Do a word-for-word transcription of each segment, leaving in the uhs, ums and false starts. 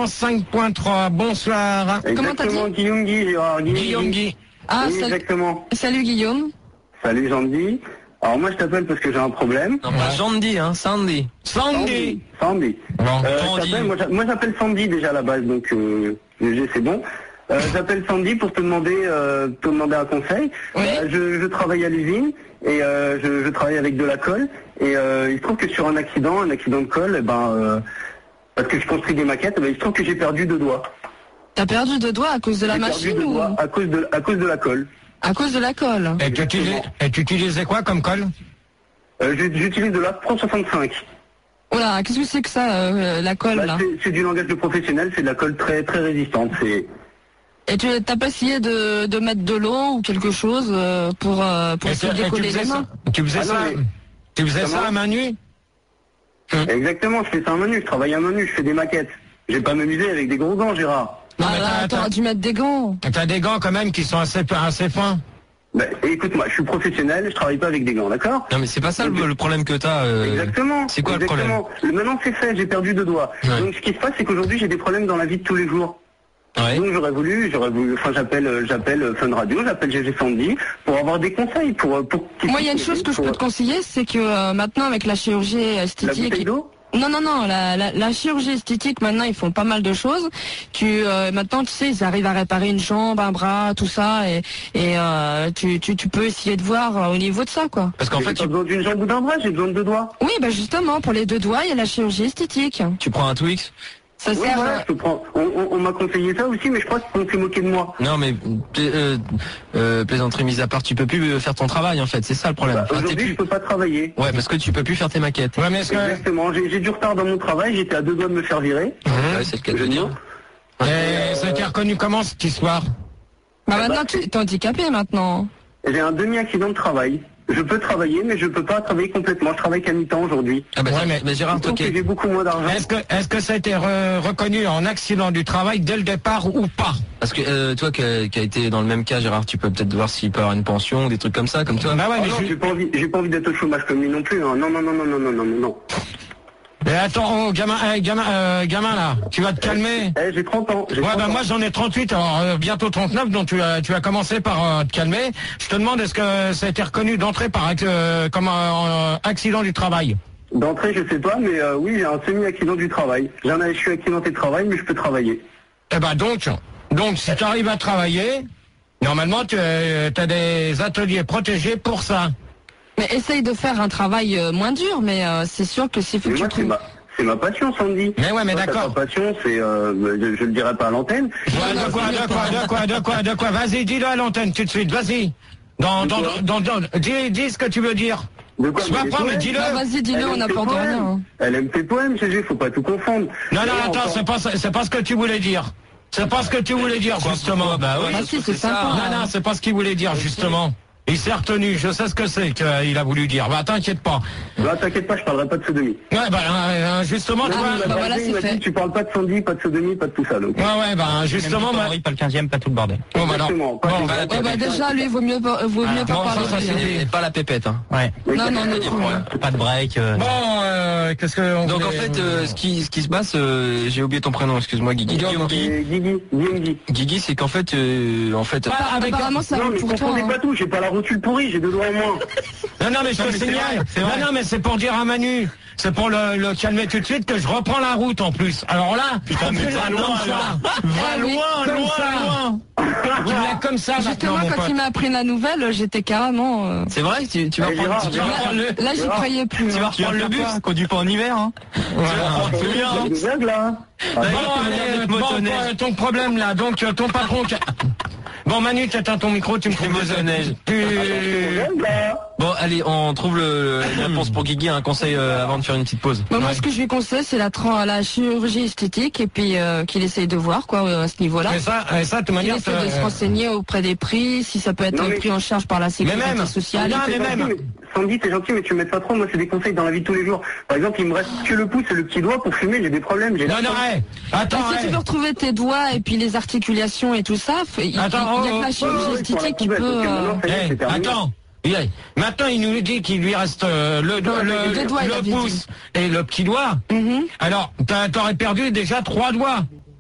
cent cinq point trois. Bonsoir. Comment t'as dit? Guillaume Guy, Gérard. Guillaume Guy. Ah, oui, sal... exactement. Salut Guillaume. Salut Jean-Di. Alors moi je t'appelle parce que j'ai un problème. Non, pas Jean-Di, hein, Sandy. Sandy. Sandy. Bon, euh, Sandy. Moi, moi j'appelle Sandy déjà à la base, donc euh, le G c'est bon. Euh, j'appelle Sandy pour te demander, euh, te demander un conseil. Oui. Euh, je, je travaille à l'usine et euh, je, je travaille avec de la colle. Et euh, il se trouve que sur un accident, un accident de colle, eh ben, euh, parce que je construis des maquettes, eh ben, il se trouve que j'ai perdu deux doigts. T'as perdu deux doigts à cause de la J'ai machine perdu deux ou doigts à cause de, à cause de la colle. à cause de la colle? Et tu utilisais, et tu utilisais quoi comme colle? Euh, J'utilise de la Pro soixante-cinq. Oh là, qu'est-ce que c'est que ça, euh, la colle Bah, là? c'est du langage de professionnel, c'est de la colle très très résistante. C'est Et tu t'as pas essayé de, de mettre de l'eau ou quelque chose euh, pour, euh, pour Et se tu- et tu décoller faisais les mains? ça, tu faisais Ah non, ça, mais- tu faisais ça Comment à main nue? exactement, je fais ça à main nue, je travaille à main nue, je fais des maquettes. Je vais pas m'amuser avec des gros gants, Gérard. Non, Ah mais là, t'as- t'aurais t'as- dû mettre des gants. T'as des gants quand même qui sont assez, assez fins. Bah, écoute-moi, je suis professionnel, je travaille pas avec des gants, d'accord? Non, mais c'est pas ça le, le problème que t'as. Euh... Exactement. C'est quoi le exactement. Le Maintenant c'est fait, j'ai perdu deux doigts. Ouais. Donc ce qui se passe, c'est qu'aujourd'hui j'ai des problèmes dans la vie de tous les jours. Ouais. Donc j'aurais voulu, j'aurais voulu, enfin j'appelle, euh, j'appelle euh, Fun Radio, j'appelle G G Sandy pour avoir des conseils, pour euh, pour. Moi, il y a une chose que je pour- peux te conseiller, c'est que euh, maintenant avec la chirurgie La esthétique. bouteille d'eau. Non, non, non, la, la, la chirurgie esthétique, maintenant, ils font pas mal de choses. Tu, euh, maintenant, tu sais, ils arrivent à réparer une jambe, un bras, tout ça, et, et euh, tu, tu, tu peux essayer de voir euh, au niveau de ça, quoi. Parce qu'en J'ai fait, pas tu, besoin d'une jambe ou d'un bras, j'ai besoin de deux doigts. Oui, bah justement, pour les deux doigts, il y a la chirurgie esthétique. tu prends un Twix. Ça Oui, sert. voilà, je te prends. On, on, on m'a conseillé ça aussi, mais je crois qu'on s'est moqué de moi. Non, mais pla- euh, euh, plaisanterie mise à part, tu peux plus faire ton travail en fait. C'est ça le problème. Bah, Enfin, t'es aujourd'hui, plus- je peux pas travailler. Ouais, parce que tu peux plus faire tes maquettes. Ouais, mais est-ce que, Exactement. J'ai j'ai du retard dans mon travail. J'étais à deux doigts de me faire virer. Ouais, c'est le cas de Je le dire. dis. et ça a été reconnu comment cette histoire? Bah maintenant, tu es handicapé maintenant. J'ai un demi-accident de travail. Je peux travailler, mais je peux pas travailler complètement. Je travaille qu'à mi-temps aujourd'hui. Ah bah, Ouais, tiens, mais- mais Gérard, toi Donc qui es- j'ai beaucoup moins d'argent. Est-ce que, est-ce que ça a été re- reconnu en accident du travail dès le départ ou pas? parce que euh, toi qui a, qui a été dans le même cas, Gérard, tu peux peut-être voir s'il peut avoir une pension ou des trucs comme ça, comme toi. Bah ouais, Oh mais non, je- j'ai pas envie, j'ai pas envie d'être au chômage comme lui non plus. Hein. Non, non, non, non, non, non, non, non, non. Mais attends, oh, gamin, eh, gamin, euh, gamin là, tu vas te calmer. Eh, j'ai trente ans. j'ai Ouais, trente bah ans. moi j'en ai trente-huit, alors euh, bientôt trente-neuf, donc tu as, tu as commencé par euh, te calmer. Je te demande, est-ce que ça a été reconnu d'entrée par euh, comme un euh, accident du travail? D'entrée, je sais pas, mais euh, oui, j'ai un semi-accident du travail. J'en ai, je suis accidenté de travail, mais je peux travailler. Eh ben donc, donc si tu arrives à travailler, normalement tu as des ateliers protégés pour ça. Mais essaye de faire un travail euh, moins dur, mais euh, c'est sûr que s'il faut Mais que moi, tu c'est trouves. ma, c'est ma passion, Sandy. Mais ouais, mais Toi, t'as d'accord. Ta passion, c'est, euh, je, je le dirai pas à l'antenne. Ouais, de quoi, de quoi, de quoi, de quoi, de quoi? Vas-y, dis-le à l'antenne tout de suite, vas-y. Dans, dans, dans, dans, dis, dis ce que tu veux dire. De quoi? Sois mais pas, mais poèmes. dis-le. Bah, vas-y, dis-le, Elle on aime n'a tes pas de poèmes. rien. hein. Elle aime tes poèmes, G G, faut pas tout confondre. Non, non, Et attends, encore- c'est pas, ça- c'est pas ce que tu voulais dire. C'est pas ce que tu voulais dire, justement. Bah oui, Ah ça se si, trouve, c'est sympa. Non, non, c'est pas ce qu'il voulait dire, justement. Il s'est retenu, je sais ce que c'est qu'il a voulu dire. Bah, t'inquiète pas. Là, t'inquiète pas, je parlerai pas de sodomie. Ouais, bah, euh, justement, tu Ah vois. oui, bah voilà, il c'est m'a fait. dit, tu parles pas de Sandy, pas de sodomie, pas de tout ça, donc. Ouais, ouais, bah, justement, bah, pas le quinzième, pas tout le bordel. bon, bah, alors, Exactement, pas bon, tout bah, ça. Ouais, bah déjà, lui, vaut mieux, pas- vaut mieux pas bon, parler ça, de ça, lui, c'est hein. Et pas la pépette. Hein. Ouais. Non, non, non. Pas de break. euh, bon, euh, qu'est-ce que on Donc en voulait- fait, euh, ce qui ce qui se passe, euh, j'ai oublié ton prénom, excuse-moi, Guigui. Guillaume. Guigui. Et Guigui, Guillaume Guy. Guigui, c'est qu'en fait, euh, en fait. Pas avec- Apparemment, ça Non, roule mais pour toi. confondez hein. pas tout, j'ai pas la rotule pourrie, j'ai deux doigts en moins. Non, non, mais je te mais c'est signale. vrai, c'est vrai. Non, non, mais c'est pour dire à Manu. C'est pour le, le calmer tout de suite que je reprends la route en plus. Alors là, on mais fait va la loin, comme ça. Ah oui. Comme loin, ça. loin. Tu l'as comme ça Justement, maintenant, mon quand pote. il m'a appris la nouvelle, j'étais carrément. euh, C'est vrai, tu, tu vas Eh, prendre, Gérard, tu vas Gérard. prendre le. Là, j'y Gérard, croyais plus. Tu hein. vas reprendre le bus. Conduis pas en hiver, hein. Voilà. C'est bien, hein. Des blagues, là. Bon, Ouais, allez, le bon, motoneige. quoi, ton problème là, donc euh, ton patron. qui a- Bon, Manu, tu éteins ton micro, tu me trouves des motoneige. Tu... Des blagues, là. Bon, allez, on trouve le, la réponse pour Guigui. Un conseil euh, avant de faire une petite pause. Bah, moi, Ouais. ce que je lui conseille, c'est la, tra- la chirurgie esthétique et puis euh, qu'il essaye de voir quoi euh, à ce niveau-là. Mais ça, et ça, de toute Il manière, essaie de se euh, renseigner auprès des prix, si ça peut être Non, mais- pris en charge par la sécurité même- sociale. Non, Sandy, mais t'es même- gentil, mais- Sandy, t'es gentil, mais tu m'aides pas trop. Moi, c'est des conseils dans la vie de tous les jours. Par exemple, il me reste que le pouce et le petit doigt pour fumer. J'ai des problèmes. J'ai non, non, hey, attends, Bah, si tu hey. veux retrouver tes doigts et puis les articulations et tout ça, il n'y a Attends, que oh, la oh, chirurgie oh, esthétique qui pour la peut. poubelle, euh, donc, maintenant, ça y est, Hey, c'est terminé. attends. Yeah. Maintenant, il nous dit qu'il lui reste euh, le, Non, le, les deux doigts, il le avait pouce et le petit doigt. mhm. Alors, t'as- t'aurais perdu déjà trois doigts.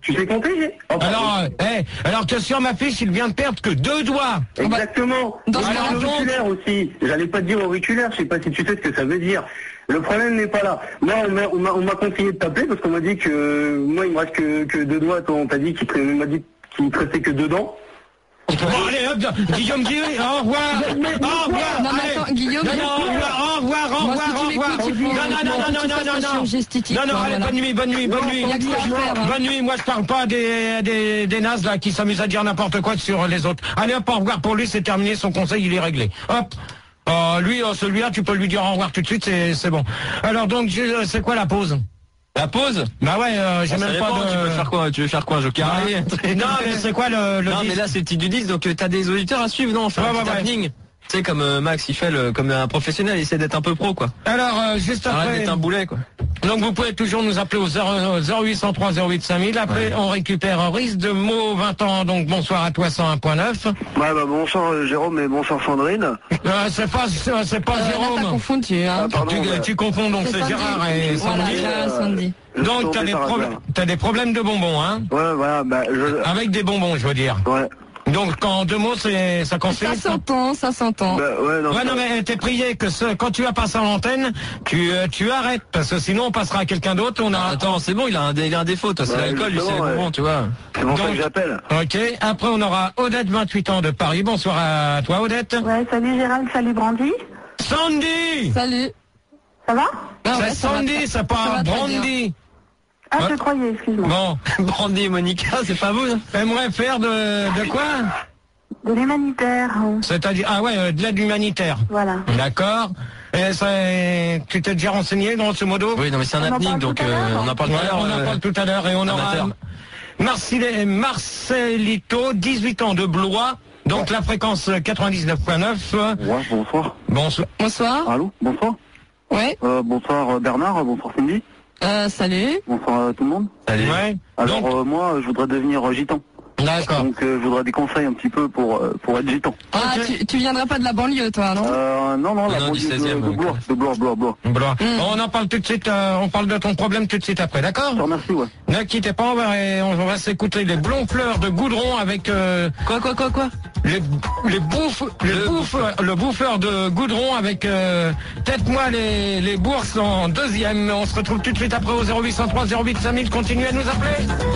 Tu sais compter, j'ai oh, Alors, euh, hey, alors que sur ma fiche, il vient de perdre que deux doigts. Exactement. Dans Et ce alors, cas-là, auriculaire aussi. J'allais pas te dire auriculaire, je sais pas si tu sais ce que ça veut dire. Le problème n'est pas là. Moi, on m'a- on m'a on m'a conseillé de t'appeler parce qu'on m'a dit que moi, il me reste que, que deux doigts. Toi, on t'a dit qu'il te, on m'a dit qu'il te restait que deux dents. Bon, allez, hop, Guillaume Guy, au revoir. Au revoir. Non, mais allez. attends, Guillaume, Non, non, au revoir, au revoir, au Moi, revoir, si au tu revoir. l'écoutes, il faut- Non, non, non, non, non, non, non, non. chirurgie esthétique, Non, non, quoi, allez, voilà. bonne nuit, bonne nuit, bonne nuit. Il y a que ça à faire, hein. Bonne nuit, moi je parle pas des, des, des nazes là qui s'amusent à dire n'importe quoi sur les autres. Allez hop, au revoir pour lui, c'est terminé, son conseil il est réglé. Hop. Euh, lui, euh, celui-là, tu peux lui dire au revoir tout de suite, c'est c'est bon. Alors donc, je- c'est quoi la pause? La pause? Bah ouais, euh, j'ai Ça même dépend, pas de... tu veux faire quoi? Tu veux faire quoi? Un jeu carré? Non, mais c'est quoi le, le Non, mais disque là, c'est le titre du disque, donc euh, t'as des auditeurs à suivre, non? Enfin, Ouais, un ouais, petit ouais. happening. Tu sais, comme euh, Max, il fait le, comme un professionnel, il essaie d'être un peu pro, quoi. Alors, euh, juste Arrête après... d'être un boulet, quoi. Donc vous pouvez toujours nous appeler au zéro huit cent trois zéro huit cinq mille. Après, Ouais. on récupère Riz de Meaux, vingt ans. Donc bonsoir à toi, cent un point neuf. Ouais, bah, bonsoir euh, Jérôme et bonsoir Sandrine. Euh, c'est pas, c'est c'est pas Euh, là, t'as Jérôme. confondu, hein. Ah, pardon, tu, bah, tu confonds, donc c'est Sandy. Gérard et Voilà, Sandy. Gérard et Sandy. je suis Donc t'as tombé des, par problèmes, hasard. t'as des problèmes de bonbons, hein. Ouais, voilà, bah, je... Avec des bonbons, je veux dire. Ouais. Donc quand en deux mots, c'est ça Ça consiste. s'entend, ça s'entend. Bah, ouais, non, Ouais, ça- non, mais t'es prié que ce, quand tu vas passer à l'antenne, tu, euh, tu arrêtes, parce que sinon on passera à quelqu'un d'autre, on a... Attends, c'est bon, il a un, dé- il a un défaut, toi, c'est Ouais, l'alcool, lui, c'est les justement, bonbons, ouais. tu vois. c'est pour ça Donc- que j'appelle. Ok, après on aura Odette, vingt-huit ans de Paris. Bonsoir à toi, Odette. Ouais, salut Gérald, salut Brandy. Sandy. Salut. Ça va? Ah ouais, C'est ça va Sandy, très- c'est ça pas va très bien. Brandy. Ah, Ouais. je croyais, excuse-moi. Bon, Brandy et Monica, c'est pas vous, ça? aimerait faire de, de quoi? De l'humanitaire. euh, C'est-à-dire, ah ouais, euh, de l'aide humanitaire. Voilà. D'accord. Et ça, tu t'es déjà renseigné, grosso modo? Oui, non, mais c'est un On en happening, parle donc tout à euh, l'heure. on en parle Ouais, tout à l'heure. on en euh, parle tout à l'heure et on aura amateur. Marcel- Marcelito, dix-huit ans de Blois. Donc la fréquence quatre-vingt-dix-neuf point neuf. Ouais, bonsoir. Bonsoir. Bonsoir. Allô, bonsoir. Ouais. Euh, bonsoir euh, Bernard, bonsoir Cindy. Euh, salut. Bonsoir à tout le monde. Salut. Ouais. Alors Donc, euh, moi, je voudrais devenir euh, gitan. d'accord. Donc euh, je voudrais des conseils un petit peu pour euh, pour être gitan. Ah, Ok. tu, tu viendrais pas de la banlieue, toi, non? Euh, non, non, la non, banlieue du de, seizième, de donc. Blois, de Blois, Blois, Blois. Blois. Mm. On en parle tout de suite, euh, on parle de ton problème tout de suite après, d'accord? Je te remercie, ouais. Ne quittez pas, on va, on va s'écouter les blonds fleurs de Goudron avec euh, Quoi, quoi, quoi, quoi? les, les bouffes, les Le bouffeurs, le bouffeur de Goudron avec euh, Tête-moi les, les bourses en deuxième. On se retrouve tout de suite après au zéro huit cent trois zéro huit cinq mille. Continuez à nous appeler.